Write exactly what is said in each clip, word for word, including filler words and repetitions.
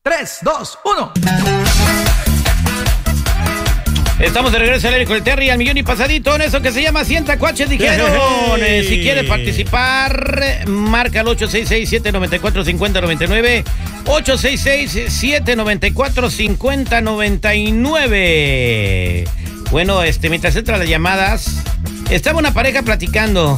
tres, dos, uno. Estamos de regreso al aire con el Terry al millón y pasadito en eso que se llama cien tacuaches dijeron. Hey. Si quieres participar, marca al ocho seis seis, siete nueve cuatro, cinco cero nueve nueve. ocho seis seis, siete nueve cuatro, cinco cero nueve nueve. Bueno, este, mientras entran las llamadas, estaba una pareja platicando.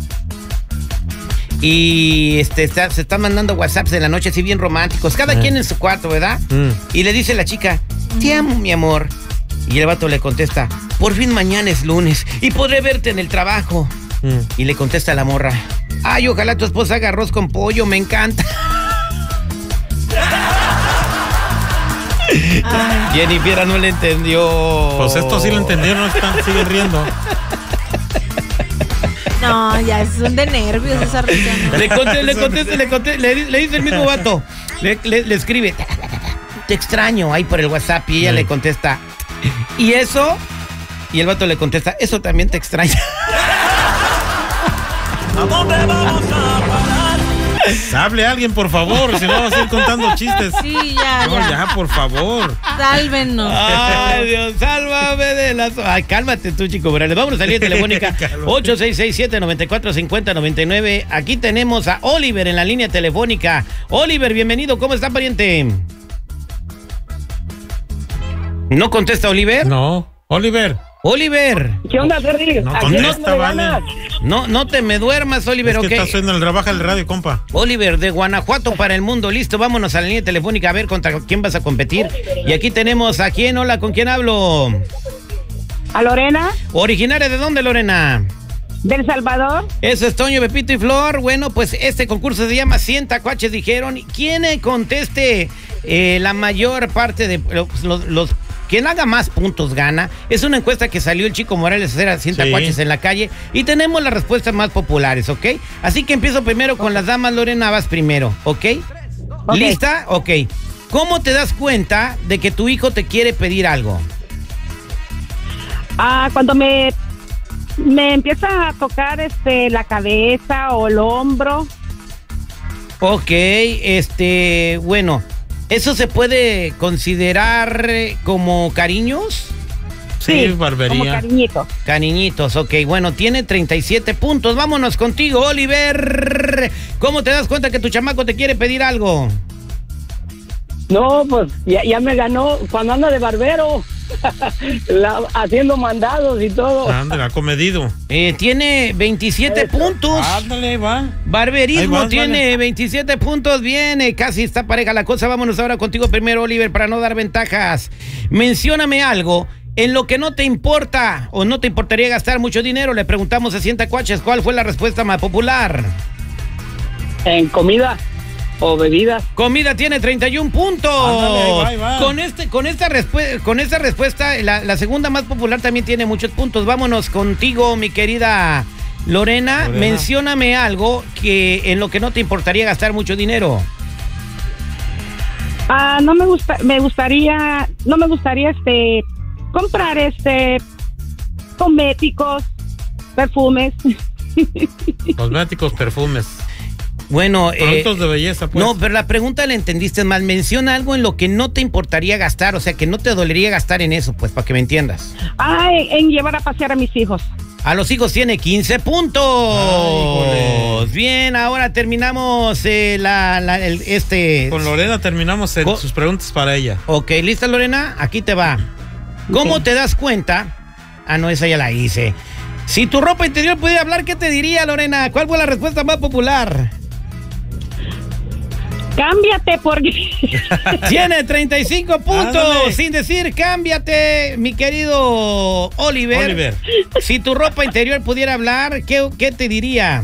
Y este está, se están mandando WhatsApps de la noche así bien románticos. Cada eh. quien en su cuarto, ¿verdad? Mm. Y le dice la chica, te amo, mi amor. Y el vato le contesta, por fin mañana es lunes y podré verte en el trabajo. Mm. Y le contesta la morra, ay, ojalá tu esposa haga arroz con pollo, me encanta. Jennifer no le entendió. Pues esto sí lo entendieron, no están, siguen riendo. No, ya son de nervios esa risa. ¿No? Le contesta, le contesta, le contesta, le, le dice el mismo vato, le, le, le escribe, te extraño ahí por el WhatsApp y ella sí. le contesta, ¿y eso? Y el vato le contesta, eso también te extraña. ¿A dónde vamos a parar? Hable alguien, por favor, si no vas a ir contando chistes. Sí, ya, no, ya. ya, por favor. Sálvenos. Ay, Dios, sálvame de las... Ay, cálmate tú, chico. Vamos a salir telefónica ocho seis seis, siete nueve cuatro, cinco cero nueve nueve. Aquí tenemos a Oliver en la línea telefónica. Oliver, bienvenido. ¿Cómo está, pariente? ¿No contesta Oliver? No, Oliver. Oliver. ¿Qué onda, Terry? No contesta, vale. No, no te me duermas, Oliver, es que ¿ok? está suena el trabaja el radio, compa. Oliver, de Guanajuato para el mundo, listo, vámonos a la línea telefónica a ver contra quién vas a competir. Y aquí tenemos a quién, hola, ¿con quién hablo? ¿A Lorena? ¿Originaria de dónde, Lorena? ¿Del Salvador? Eso es Toño, Pepito y Flor. Bueno, pues este concurso se llama cien tacuaches dijeron. ¿Quién conteste eh, la mayor parte de los, los, los quien haga más puntos gana? Es una encuesta que salió el Chico Morales a hacer a cien sí. tacuaches en la calle y tenemos las respuestas más populares, ¿ok? Así que empiezo primero con las damas. Lorena, vas primero, ¿ok? okay. ¿Lista? Ok. ¿Cómo te das cuenta de que tu hijo te quiere pedir algo? Ah, cuando me, me empieza a tocar este la cabeza o el hombro. Ok, este, bueno... ¿Eso se puede considerar como cariños? Sí, sí, barbería. Como cariñitos. Cariñitos, ok. Bueno, tiene treinta y siete puntos. Vámonos contigo, Oliver. ¿Cómo te das cuenta que tu chamaco te quiere pedir algo? No, pues ya, ya me ganó cuando anda de barbero. La, haciendo mandados y todo. Ándale, ha comedido. Eh, tiene veintisiete Eso. puntos. Ándale, va. Barberismo vas, tiene vale. veintisiete puntos. Viene, casi está pareja la cosa. Vámonos ahora contigo primero, Oliver, para no dar ventajas. Mencióname algo en lo que no te importa o no te importaría gastar mucho dinero. Le preguntamos a cien tacuaches, ¿cuál fue la respuesta más popular? En comida. O bebidas. Comida tiene treinta y un puntos. Ándale, ahí va, ahí va. Con este, con esta respuesta, con esta respuesta, la, la segunda más popular también tiene muchos puntos. Vámonos contigo, mi querida Lorena. Lorena. Mencióname algo que en lo que no te importaría gastar mucho dinero. Ah, no me gusta, me gustaría, no me gustaría este comprar este cosméticos, perfumes. Cosméticos, perfumes. Bueno, productos eh, de belleza, pues. No, pero la pregunta la entendiste mal. Menciona algo en lo que no te importaría gastar, o sea, que no te dolería gastar en eso, pues, para que me entiendas. Ah, en, en llevar a pasear a mis hijos. A los hijos tiene quince puntos. Ay, bien, ahora terminamos eh, la, la, el, este... Con Lorena terminamos el, sus preguntas para ella. Ok, ¿lista, Lorena? Aquí te va. ¿Cómo okay. te das cuenta? Ah, no, esa ya la hice. Si tu ropa interior pudiera hablar, ¿qué te diría, Lorena? ¿Cuál fue la respuesta más popular? Cámbiate porque... Tiene treinta y cinco puntos. Ándale. Sin decir cámbiate, mi querido Oliver. Oliver. Si tu ropa interior pudiera hablar, ¿qué, qué te diría?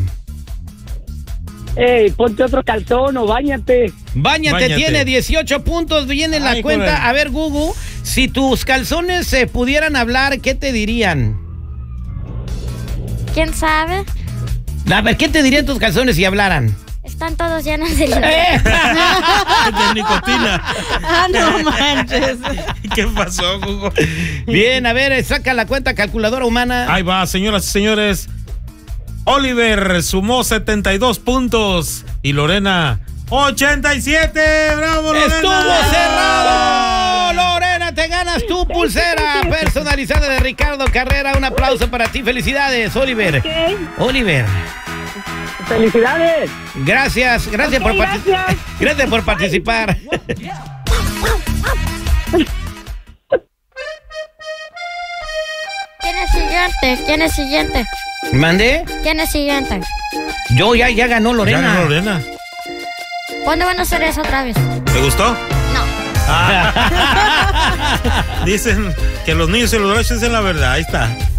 Ey, ponte otro calzón o báñate. Báñate, Báñate. Tiene dieciocho puntos. Viene en la Ay, cuenta. Joder. A ver, Gugu, si tus calzones se pudieran hablar, ¿qué te dirían? ¿Quién sabe? A ver, ¿qué te dirían tus calzones si hablaran? Están todos llenos de... de nicotina. Ah, no manches. ¿Qué pasó, Hugo? Bien, a ver, saca la cuenta calculadora humana. Ahí va, señoras y señores. Oliver sumó setenta y dos puntos y Lorena ochenta y siete. ¡Bravo, Lorena! ¡Estuvo cerrado! Lorena, te ganas tu pulsera personalizada de Ricardo Carrera. Un aplauso para ti. Felicidades, Oliver. Ok. Oliver. Felicidades. Gracias, gracias Ok, por partic- gracias. gracias por participar. ¿Quién es siguiente? ¿Quién es siguiente? ¿Mandé? ¿Quién es siguiente? Yo ya, ya ganó Lorena. Ya ganó Lorena. ¿Cuándo van a hacer eso otra vez? ¿Te gustó? No. Dicen que los niños y los borrachos dicen la verdad. Ahí está.